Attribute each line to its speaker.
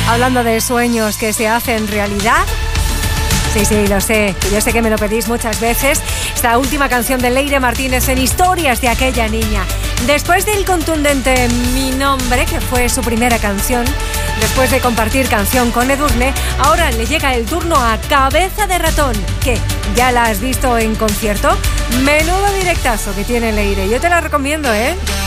Speaker 1: Hablando de sueños que se hacen realidad. Sí, lo sé. Yo sé que me lo pedís muchas veces. Esta última canción de Leire Martínez en Historias de aquella niña. Después del contundente Mi Nombre, que fue su primera canción, después de compartir canción con Edurne, ahora le llega el turno a Cabeza de Ratón. ¿Qué? ¿Ya la has visto en concierto? Menudo directazo que tiene Leire. Yo te la recomiendo, ¿eh?